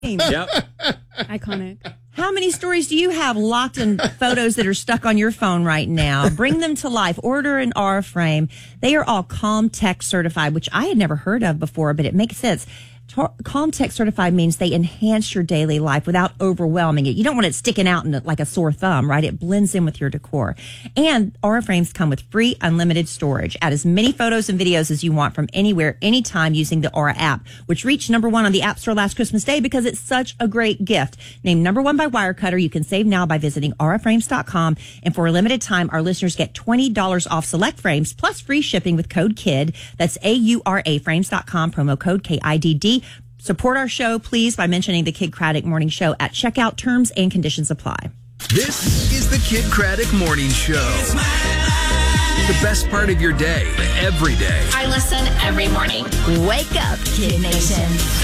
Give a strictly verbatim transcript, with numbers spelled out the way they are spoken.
Yep. Iconic. How many stories do you have locked in photos that are stuck on your phone right now? Bring them to life. Order an Aura frame. They are all Calm Tech certified, which I had never heard of before, but it makes sense. Calm Tech certified means they enhance your daily life without overwhelming it. You don't want it sticking out in like a sore thumb, right? It blends in with your decor. And Aura frames come with free unlimited storage. Add as many photos and videos as you want from anywhere, anytime using the Aura app, which reached number one on the App Store last Christmas Day because it's such a great gift. Named number one by Wirecutter, you can save now by visiting aura frames dot com. And for a limited time, our listeners get twenty dollars off select frames plus free shipping with code KID. That's A U R A frames dot com, promo code K I D D. Support our show, please, by mentioning the Kid Craddock Morning Show at checkout. Terms and conditions apply. This is the Kid Craddock Morning Show. The best part of your day, every day. I listen every morning. Wake up, Kid Nation.